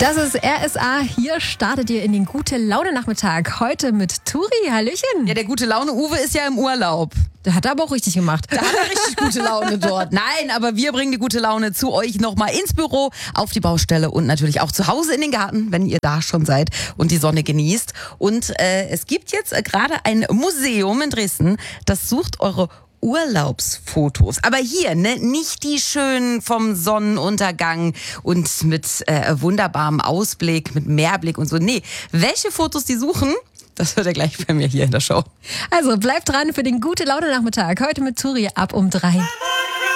Das ist RSA. Hier startet ihr in den Gute-Laune-Nachmittag. Heute mit Turi. Hallöchen. Ja, der gute Laune-Uwe ist ja im Urlaub. Der hat aber auch richtig gemacht. Da hat er richtig gute Laune dort. Nein, aber wir bringen die gute Laune zu euch nochmal ins Büro, auf die Baustelle und natürlich auch zu Hause in den Garten, wenn ihr da schon seid und die Sonne genießt. Und es gibt jetzt gerade ein Museum in Dresden, das sucht eure Urlaubsfotos. Aber hier, ne, nicht die schönen vom Sonnenuntergang und mit wunderbarem Ausblick, mit Meerblick und so. Nee, welche Fotos die suchen, das hört ihr gleich bei mir hier in der Show. Also bleibt dran für den Gute-Laune-Nachmittag. Heute mit Turi ab um 3.